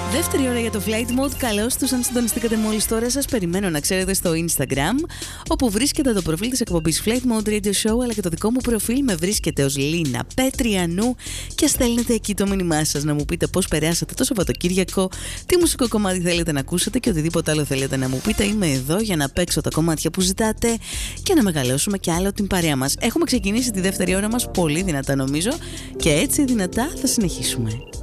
Δεύτερη ώρα για το Flight Mode. Καλώς τους αν συντονιστήκατε μόλις τώρα. Σας περιμένω να ξέρετε στο Instagram, όπου βρίσκεται το προφίλ της εκπομπής Flight Mode Radio Show, αλλά και το δικό μου προφίλ με βρίσκεται ως Λίνα Πετριανού και στέλνετε εκεί το μήνυμά σας να μου πείτε πώς περάσατε το Σαββατοκύριακο, τι μουσικό κομμάτι θέλετε να ακούσετε και οτιδήποτε άλλο θέλετε να μου πείτε. Είμαι εδώ για να παίξω τα κομμάτια που ζητάτε και να μεγαλώσουμε κι άλλο την παρέα μας. Έχουμε ξεκινήσει τη δεύτερη ώρα μας πολύ δυνατά νομίζω και έτσι δυνατά θα συνεχίσουμε.